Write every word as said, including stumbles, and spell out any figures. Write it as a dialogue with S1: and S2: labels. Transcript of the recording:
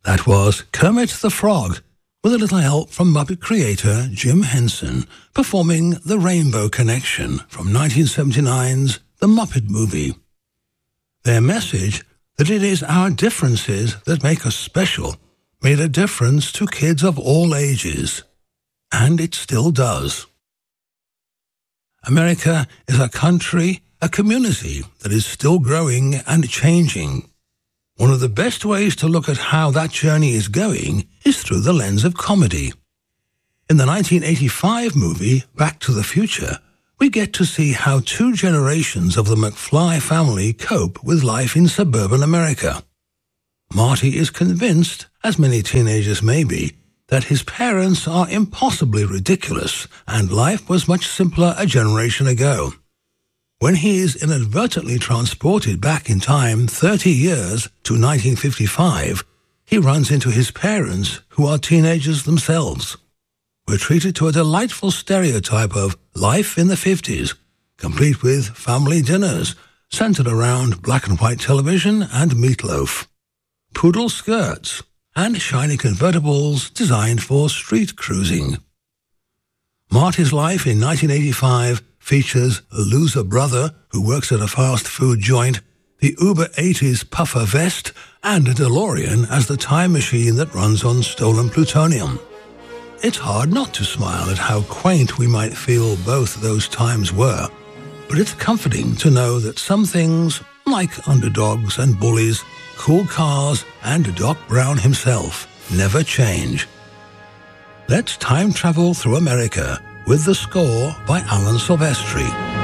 S1: That was Kermit the Frog, with a little help from Muppet creator Jim Henson, performing The Rainbow Connection from nineteen seventy-nine's The Muppet Movie. Their message, that it is our differences that make us special, made a difference to kids of all ages. And it still does. America is a country, a community that is still growing and changing. One of the best ways to look at how that journey is going is through the lens of comedy. In the nineteen eighty-five movie Back to the Future, we get to see how two generations of the McFly family cope with life in suburban America. Marty is convinced, as many teenagers may be, that his parents are impossibly ridiculous and life was much simpler a generation ago. When he is inadvertently transported back in time thirty years to nineteen fifty-five, he runs into his parents, who are teenagers themselves. We're treated to a delightful stereotype of life in the fifties, complete with family dinners centered around black and white television and meatloaf, poodle skirts, and shiny convertibles designed for street cruising. Marty's life in nineteen eighty-five features a loser brother who works at a fast food joint, the Uber eighties puffer vest, and a DeLorean as the time machine that runs on stolen plutonium. It's hard not to smile at how quaint we might feel both those times were, but it's comforting to know that some things, like underdogs and bullies, cool cars, and Doc Brown himself, never change. Let's time travel through America with the score by Alan Silvestri.